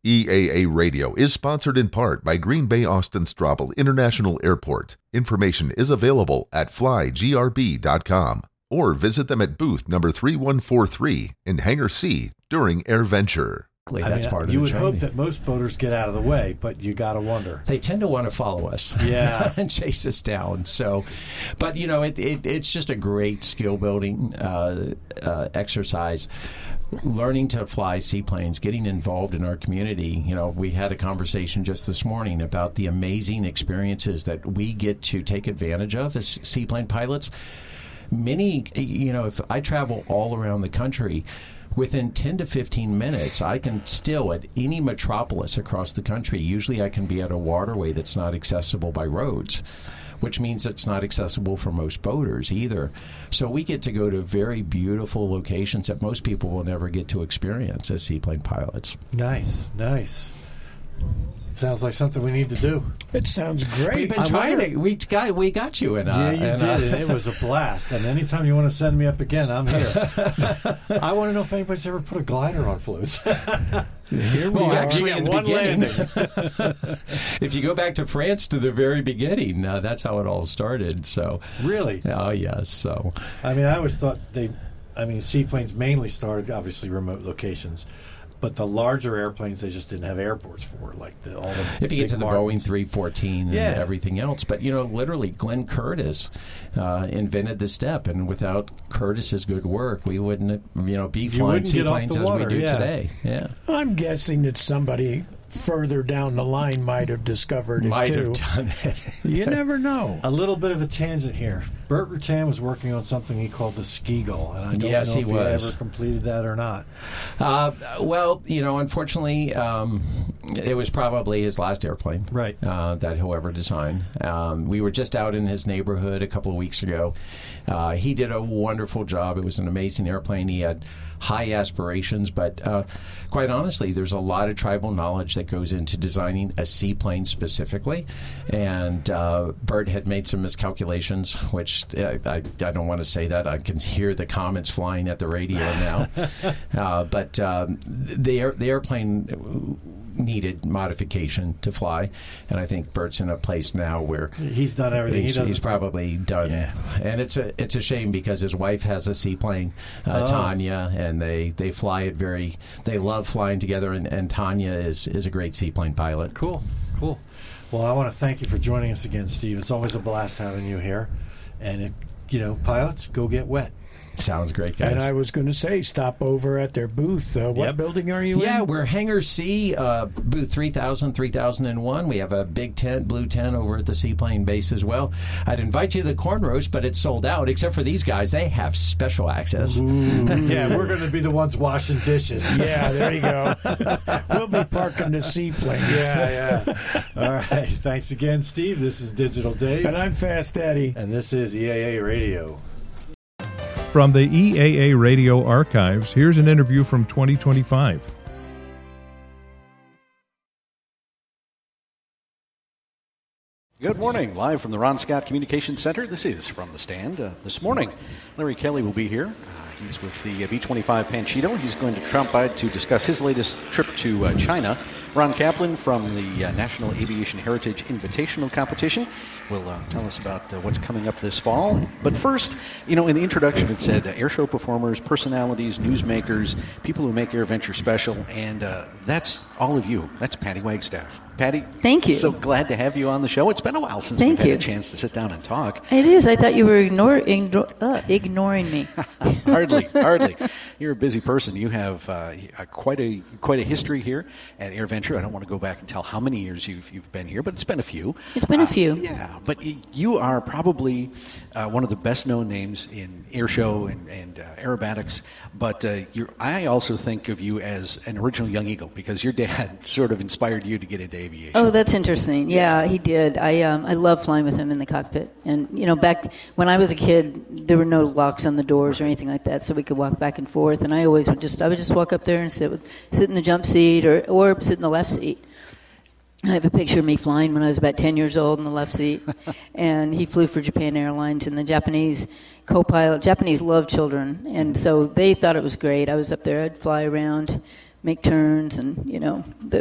EAA Radio is sponsored in part by Green Bay Austin Straubel International Airport. Information is available at flygrb.com or visit them at booth number 3143 in Hangar C during AirVenture. That's part of you the would training. hope that most boaters get out of the way, but you got to wonder. They tend to want to follow us, and chase us down. So, but it's just a great skill building exercise. Learning to fly seaplanes, getting involved in our community. We had a conversation just this morning about the amazing experiences that we get to take advantage of as seaplane pilots. Many, if I travel all around the country, within 10 to 15 minutes, I can still, at any metropolis across the country, usually I can be at a waterway that's not accessible by roads, which means it's not accessible for most boaters either. So we get to go to very beautiful locations that most people will never get to experience as seaplane pilots. Nice. Sounds like something we need to do. It sounds great. We've been trying to. We got you. Yeah, you did. And it was a blast. And anytime you want to send me up again, I'm here. I want to know if anybody's ever put a glider on floats. Here we are. Actually, in the one beginning, if you go back to France to the very beginning, that's how it all started. So really, oh yes. So I always thought seaplanes mainly started obviously remote locations. But the larger airplanes, they just didn't have airports for, like all the. If you get to the Martins. Boeing 314 and everything else, but literally, Glenn Curtiss invented the step, and without Curtiss's good work, we wouldn't, be flying seaplanes as we do today. Yeah, I'm guessing that somebody further down the line might have discovered it might too. have done it. You never know. A little bit of a tangent here. Burt Rutan was working on something he called the Ski-Gull, and I don't know if he ever completed that or not. Well, unfortunately, it was probably his last airplane, right? That he'll ever design. We were just out in his neighborhood a couple of weeks ago. He did a wonderful job. It was an amazing airplane. He had high aspirations, but quite honestly, there's a lot of tribal knowledge that goes into designing a seaplane specifically. And Burt had made some miscalculations, which I don't want to say that. I can hear the comments flying at the radio now. But the airplane needed modification to fly, and I think Burt's in a place now where he's done everything. He's probably done, and it's a shame because his wife has a seaplane, Tanya, and they fly it they love flying together, and Tanya is a great seaplane pilot. Cool. Well, I want to thank you for joining us again, Steve. It's always a blast having you here, and pilots, go get wet. Sounds great, guys. And I was going to say, stop over at their booth. What building are you in? Yeah, we're Hangar C, booth 3001. We have a big tent, blue tent, over at the seaplane base as well. I'd invite you to the corn roast, but it's sold out, except for these guys. They have special access. Yeah, we're going to be the ones washing dishes. Yeah, there you go. We'll be parking the seaplane. Yeah. All right. Thanks again, Steve. This is Digital Dave. And I'm Fast Eddie. And this is EAA Radio. From the EAA Radio archives, here's an interview from 2025. Good morning. Live from the Ron Scott Communications Center. This is From the Stand. This morning, Larry Kelly will be here. He's with the B-25 Panchito. He's going to come by to discuss his latest trip to China. Ron Kaplan from the National Aviation Heritage Invitational Competition will tell us about what's coming up this fall. But first, in the introduction it said airshow performers, personalities, newsmakers, people who make AirVenture special, and that's all of you. That's Patty Wagstaff. Patty, thank you. So glad to have you on the show. It's been a while since we've had a chance to sit down and talk. It is. I thought you were ignoring me. Hardly. You're a busy person. You have quite a history here at AirVenture. I don't want to go back and tell how many years you've been here, but it's been a few. It's been a few. Yeah, but you are probably one of the best-known names in airshow and aerobatics. But I also think of you as an original Young Eagle because your dad sort of inspired you to get into aviation. Oh, that's interesting. Yeah, he did. I love flying with him in the cockpit. And, back when I was a kid, there were no locks on the doors or anything like that, so we could walk back and forth. And I would just walk up there and sit in the jump seat or sit in the left seat. I have a picture of me flying when I was about 10 years old in the left seat. And he flew for Japan Airlines, and the Japanese co-pilot, Japanese love children, and so they thought it was great. I was up there, I'd fly around, make turns, and,